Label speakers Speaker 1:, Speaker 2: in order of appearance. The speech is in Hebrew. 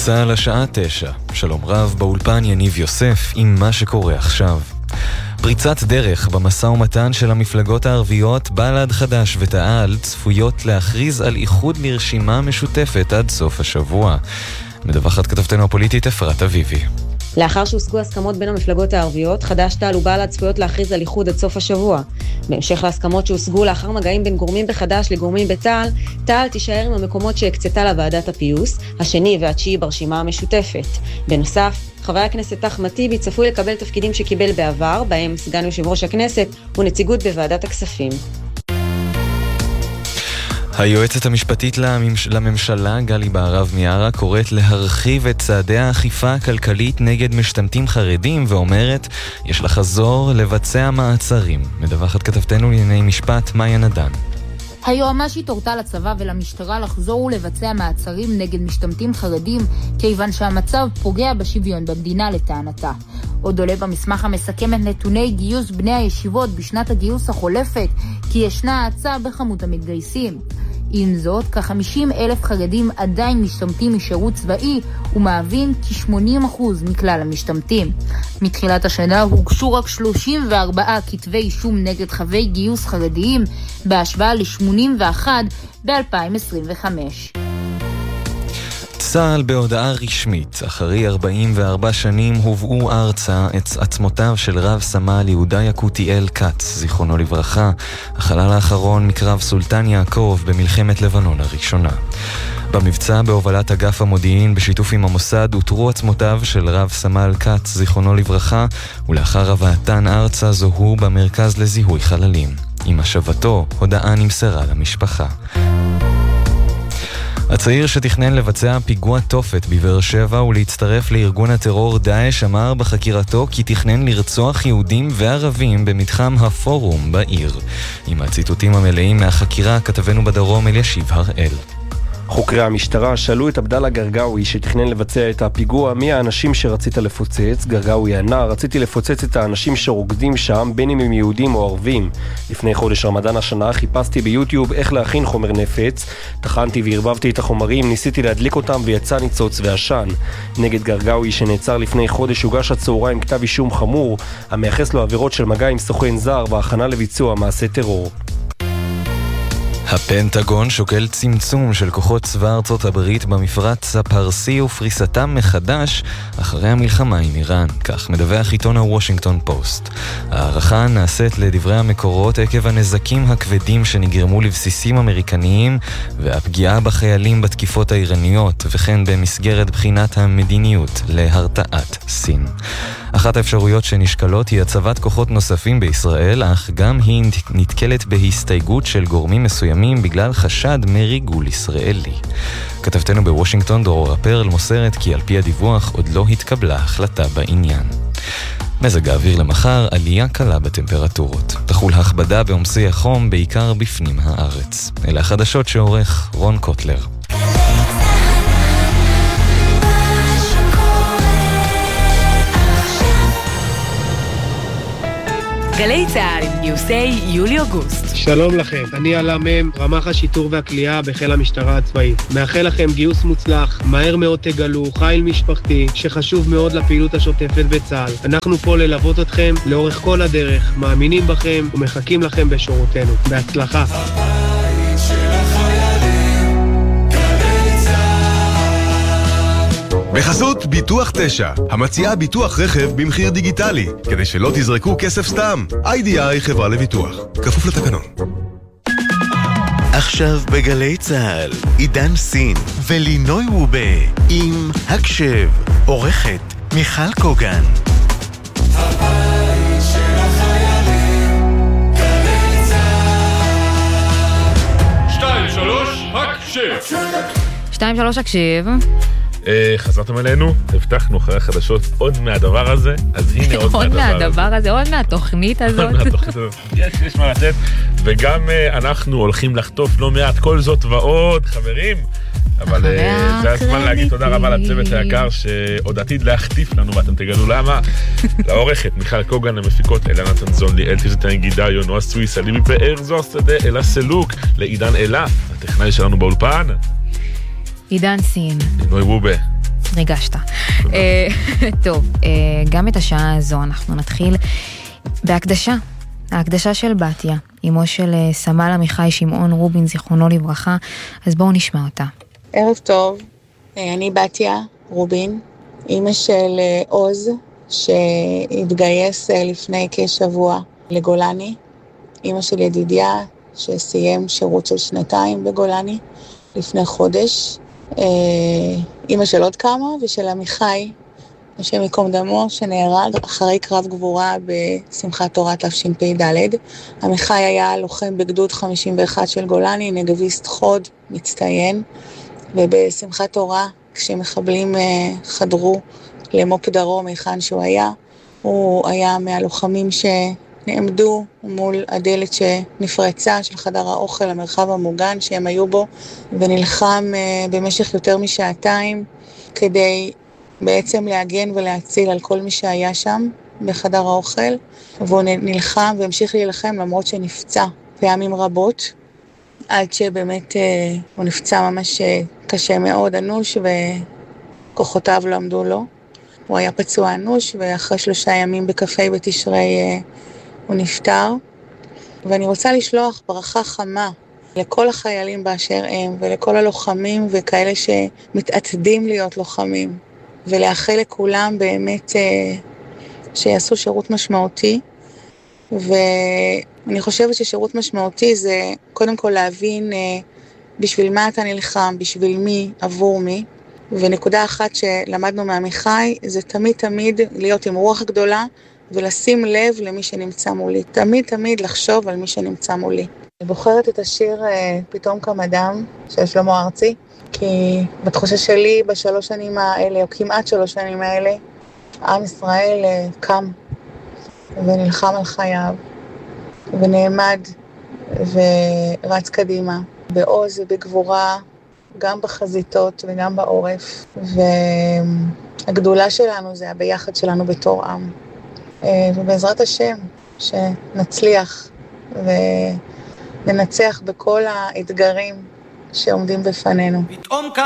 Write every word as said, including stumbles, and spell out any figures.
Speaker 1: צהל השעה תשע. שלום רב, באולפן יניב יוסף עם מה שקורה עכשיו. פריצת דרך במשא ומתן של המפלגות הערביות, בל"ד, חד"ש ותע"ל צפויות להכריז על איחוד לרשימה משותפת עד סוף השבוע. מדווחת כתבתנו הפוליטית אפרת אביבי.
Speaker 2: לאחר שהושגו הסכמות בין המפלגות הערביות, חד"ש, תע"ל ובל"ד צפויות להכריז על איחוד עד סוף השבוע. בהמשך להסכמות שהושגו לאחר מגעים בין גורמים בחד"ש לגורמים בתע"ל, תע"ל תישאר עם המקומות שהקצתה לוועדת הפיוס, השני והתשיעי ברשימה המשותפת. בנוסף, חבר הכנסת אחמד טיבי צפוי לקבל תפקידים שקיבל בעבר, בהם סגן יושב ראש הכנסת ונציגות בוועדת הכספים.
Speaker 1: היועצת המשפטית לממשלה גלי בהרב מיארה קוראת להרחיב את צעדי האכיפה הכלכלית נגד משתמטים חרדים ואומרת יש לחזור לבצע מעצרים. מדווחת כתבתנו לענייני משפט מאיה נדן.
Speaker 3: היועמ"שית הורתה לצבא ולמשטרה לחזור ולבצע מעצרים נגד משתמטים חרדים כיוון שהמצב פוגע בשוויון במדינה לטענתה. עוד עולה במסמך המסכם את נתוני גיוס בני הישיבות בשנת הגיוס החולפת כי ישנה האצה בכמות המתגייסים. עם זאת, כ-חמישים אלף חרדים עדיין משתמטים משירות צבאי ומהווים כ-שמונים אחוז מכלל המשתמטים. מתחילת השנה הוגשו רק שלושים וארבעה כתבי אישום נגד חבי גיוס חרדיים בהשוואה ל-שמונים ואחת ב-אלפיים עשרים וחמש.
Speaker 1: צה"ל בהודעה רשמית, אחרי ארבעים וארבע שנים הובאו ארצה את עצמותיו של רב סמל יהודה יקותיאל קץ, זיכרונו לברכה, החלל האחרון מקרב סולטן יעקב במלחמת לבנון הראשונה. במבצע בהובלת אגף המודיעין בשיתוף עם המוסד הותרו עצמותיו של רב סמל קץ, זיכרונו לברכה, ולאחר הבאתן ארצה זוהו במרכז לזיהוי חללים. עם השבתו, הודעה נמסרה למשפחה. הצעיר שתכנן לבצע פיגוע תופת בבאר שבע ולהצטרף לארגון הטרור דאעש אמר בחקירתו כי תכנן לרצוח יהודים וערבים במתחם הפורום בעיר. עם הציטוטים המלאים מהחקירה כתבנו בדרום אלישיב הראל.
Speaker 4: חוקרי המשטרה שאלו את עבדאללה גרגאוי שתכנן לבצע את הפיגוע מי האנשים שרצית לפוצץ. גרגאוי ענה, רציתי לפוצץ את האנשים שרוקדים שם בין אם הם יהודים או ערבים. לפני חודש רמדאן השנה חיפשתי ביוטיוב איך להכין חומר נפץ, תחנתי והרבבתי את החומרים, ניסיתי להדליק אותם ויצא ניצוץ ועשן. נגד גרגאוי שנעצר לפני חודש הוגש הצהריים כתב אישום חמור המייחס לו עבירות של מגע עם סוכן זר והכנה לביצוע מעשה טרור.
Speaker 1: הפנטגון שוקל צמצום של כוחות צבא ארצות הברית במפרץ הפרסי ופריסתם מחדש אחרי המלחמה עם איראן, כך מדווח עיתון הוושינגטון פוסט. הערכה נעשית לדברי המקורות עקב הנזקים הכבדים שנגרמו לבסיסים אמריקניים והפגיעה בחיילים בתקיפות האיראניות, וכן במסגרת בחינת המדיניות להרתעת סין. אחת האפשרויות שנשקלות היא הצבת כוחות נוספים בישראל, אך גם היא נתקלת בהסתייגות של גורמים מסוימים בגלל חשד מריגול ישראלי. כתבתנו בוושינגטון דרורה פרל מוסרת כי על פי הדיווח עוד לא התקבלה החלטה בעניין. מזג האוויר למחר, עלייה קלה בטמפרטורות. תחול הכבדה בעומסי החום בעיקר בפנים הארץ. אלה החדשות שעורך רון קוטלר.
Speaker 5: גלי צהל, גיוסי יולי-אוגוסט.
Speaker 6: שלום לכם, אני עלה מם, רמ"ח השיטור והכלייה בחיל המשטרה הצבאית. מאחל לכם גיוס מוצלח, מהר מאוד תגלו, חיל משפחתי, שחשוב מאוד לפעילות השוטפת בצה"ל. אנחנו פה ללוות אתכם לאורך כל הדרך, מאמינים בכם ומחכים לכם בשורותינו. בהצלחה.
Speaker 7: בחסות ביטוח תשע, המציעה ביטוח רכב במחיר דיגיטלי, כדי שלא תזרקו כסף סתם. איי די איי חברה לביטוח, כפוף לתקנון.
Speaker 8: עכשיו בגלי צהל, עידן סין ולינוי וובה עם הקשב, עורכת מיכל קוגן.
Speaker 9: הבית של החיילים, גלי צהל.
Speaker 10: שתיים, שלוש, הקשב.
Speaker 11: שתיים, שלוש, הקשב.
Speaker 10: חזרתם אלינו, הבטחנו אחרי החדשות עוד מהדבר הזה, אז הנה עוד
Speaker 11: מהדבר הזה.
Speaker 10: עוד מהדבר הזה,
Speaker 11: עוד מהתוכנית הזאת.
Speaker 10: עוד מהתוכנית הזאת, יש, יש מה לתת, וגם אנחנו הולכים לחטוף לא מעט כל זאת ועוד, חברים, אבל זה הזמן להגיד תודה רבה לצוות היקר שעוד עתיד להחטיף לנו, ואתם תגלו למה. לעורכת מיכל קוגן, למפיקות אלנה תנזון, ליאל תזיתן גידיו, נועה סוויסה, ליבי פאר, זו השדה, אלה סלוק, לעידן אלה, הטכנאי שלנו באולפן.
Speaker 11: עידן סין.
Speaker 10: לינוי וובה.
Speaker 11: ריגשת. טוב, גם את השעה הזו אנחנו נתחיל בהקדשה. ההקדשה של בתיה, אמו של סמל עמיחי שמעון רובין, זיכרונו לברכה, אז בואו נשמע אותה.
Speaker 12: ערב טוב, אני בתיה רובין, אמא של עוז, שהתגייס לפני כשבוע לגולני, אמא של ידידיה, שסיים שירות של שנתיים בגולני לפני חודש, אמא של עוד כמה, ושל עמיחי, השם יקום דמו, שנהרג אחרי קרב גבורה בשמחת תורה תשפ"ד. עמיחי היה לוחם בגדוד חמישים ואחת של גולני, נגביסט חוד, מצטיין, ובשמחת תורה, כשמחבלים חדרו למופ דרום, היכן שהוא היה, הוא היה מהלוחמים שנעמדו מול הדלת שנפרצה של חדר האוכל, המרחב המוגן שהם היו בו, ונלחם במשך יותר משעתיים כדי בעצם להגן ולהציל על כל מי שהיה שם בחדר האוכל, והוא נלחם והמשיך להילחם למרות שנפצע פעמים רבות, עד שבאמת הוא נפצע ממש קשה מאוד, אנוש, וכוחותיו לא עמדו לו. הוא היה פצוע אנוש, ואחרי שלושה ימים בקפה בתשרי הוא נפטר. ואני רוצה לשלוח ברכה חמה לכל החיילים באשר הם, ולכל הלוחמים וכאלה שמתעתדים להיות לוחמים, ולאחל לכולם באמת שיעשו שירות משמעותי. ואני חושבת ששירות משמעותי זה קודם כל להבין בשביל מה אתה נלחם, בשביל מי, עבור מי. ונקודה אחת שלמדנו מעמיחי זה תמיד תמיד להיות עם רוח גדולה ולשים לב למי שנמצא מולי. תמיד תמיד לחשוב על מי שנמצא מולי. אני בוחרת את השיר פתאום כמה דם של שלמה ארצי, כי בתחושה שלי בשלוש שנים האלה, או כמעט שלוש שנים האלה, עם ישראל קם ונלחם על חייו, ונעמד ורץ קדימה, בעוז ובגבורה, גם בחזיתות וגם בעורף. והגדולה שלנו זה הביחד שלנו בתור עם. ובעזרת השם, שנצליח וננצח בכל האתגרים שעומדים בפנינו.